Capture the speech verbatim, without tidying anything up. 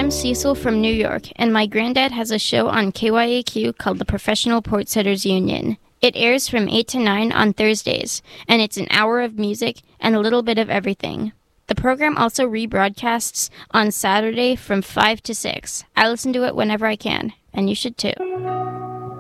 I'm Cecil from New York, and my granddad has a show on K Y A Q called the Professional Port Sitters Union. It airs from eight to nine on Thursdays, and it's an hour of music and a little bit of everything. The program also rebroadcasts on Saturday from five to six. I listen to it whenever I can, and you should too.